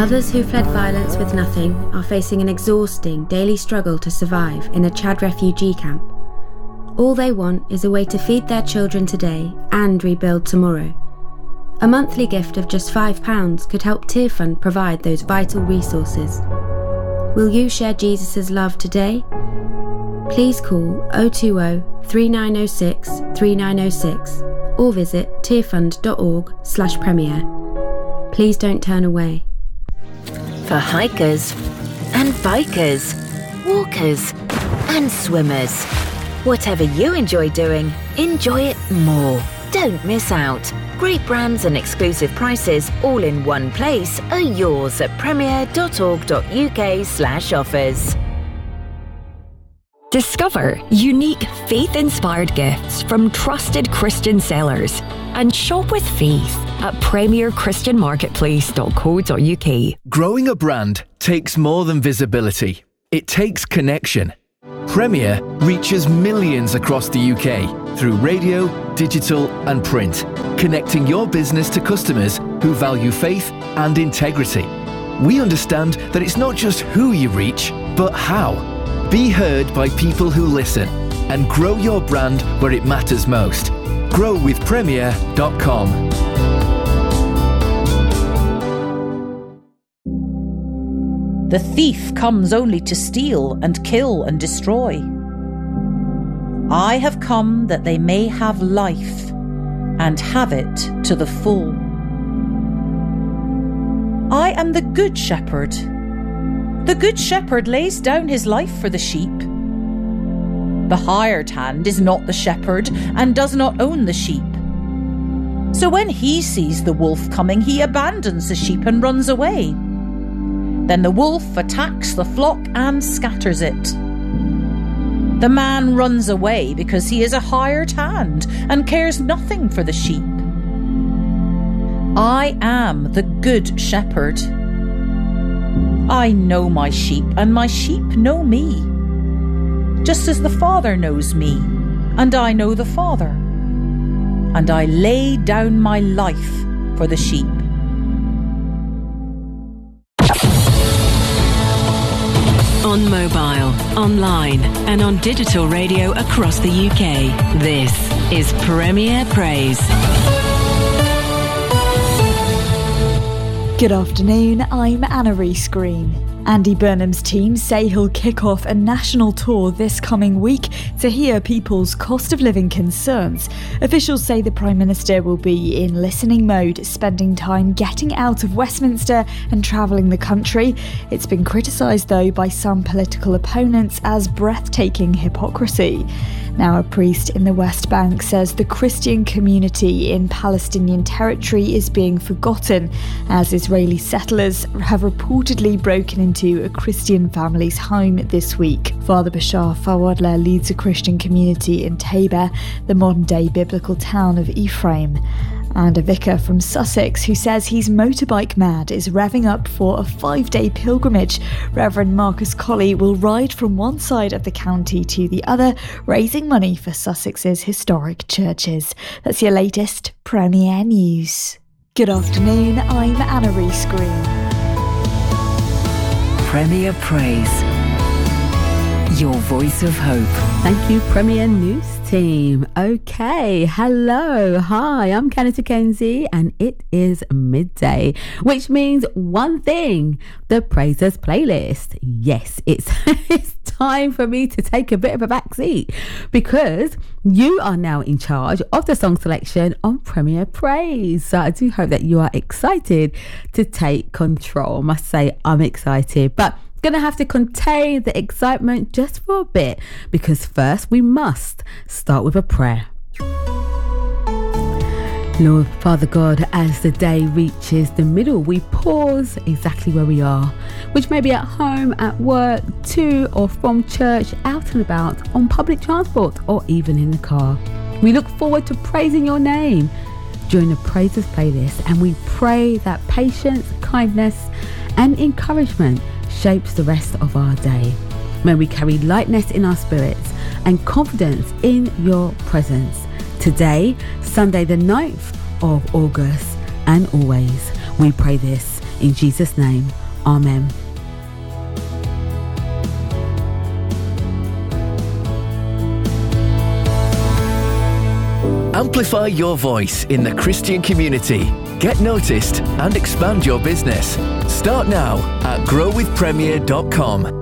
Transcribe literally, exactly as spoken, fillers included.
Mothers who fled violence with nothing are facing an exhausting daily struggle to survive in a Chad refugee camp. All they want is a way to feed their children today and rebuild tomorrow. A monthly gift of just five pounds could help Tearfund provide those vital resources. Will you share Jesus' love today? Please call oh two oh, three nine oh six, three nine oh six or visit tearfund.org slash premiere. Please don't turn away. For hikers and bikers, walkers and swimmers. Whatever you enjoy doing, enjoy it more. Don't miss out. Great brands and exclusive prices all in one place are yours at premier.org.uk slash offers. Discover unique faith-inspired gifts from trusted Christian sellers and shop with faith at premier christian marketplace dot co dot uk. Growing a brand takes more than visibility. It takes connection. Premier reaches millions across the U K through radio, digital and print, connecting your business to customers who value faith and integrity. We understand that it's not just who you reach, but how. Be heard by people who listen and grow your brand where it matters most. grow with premier dot com. The thief comes only to steal and kill and destroy. I have come that they may have life and have it to the full. I am the good shepherd. The good shepherd lays down his life for the sheep. The hired hand is not the shepherd and does not own the sheep. So when he sees the wolf coming, he abandons the sheep and runs away. Then the wolf attacks the flock and scatters it. The man runs away because he is a hired hand and cares nothing for the sheep. I am the good shepherd. I know my sheep, and my sheep know me, just as the Father knows me, and I know the Father. And I lay down my life for the sheep. On mobile, online and on digital radio across the U K. This is Premier Praise. Good afternoon, I'm Anna Rees-Green. Andy Burnham's team say he'll kick off a national tour this coming week to hear people's cost of living concerns. Officials say the Prime Minister will be in listening mode, spending time getting out of Westminster and travelling the country. It's been criticised, though, by some political opponents as breathtaking hypocrisy. Now, a priest in the West Bank says the Christian community in Palestinian territory is being forgotten as Israeli settlers have reportedly broken into a Christian family's home this week. Father Bashar Fawadler leads a Christian community in Tabor, the modern-day biblical town of Ephraim. And a vicar from Sussex who says he's motorbike mad is revving up for a five-day pilgrimage. Reverend Marcus Colley will ride from one side of the county to the other, raising money for Sussex's historic churches. That's your latest Premier News. Good afternoon, I'm Anna Rees-Green. Premier Praise, your voice of hope. Thank you, Premier News team. Okay, hello, hi, I'm Kenneth Kenzie, and it is midday, which means one thing: the Praisers playlist. Yes, it's it's time for me to take a bit of a back seat because you are now in charge of the song selection on Premier Praise. So I do hope that you are excited to take control. I must say I'm excited, but gonna have to contain the excitement just for a bit because first we must start with a prayer. Lord Father God, as the day reaches the middle, we pause exactly where we are, which may be at home, at work, to or from church, out and about, on public transport, or even in the car. We look forward to praising your name during the Praisers playlist, and we pray that patience, kindness, and encouragement shapes the rest of our day. May we carry lightness in our spirits and confidence in your presence. Today, Sunday the ninth of August, and always, we pray this In Jesus' name, Amen. Amplify your voice in the Christian community. Get noticed and expand your business. Start now at grow with premier dot com.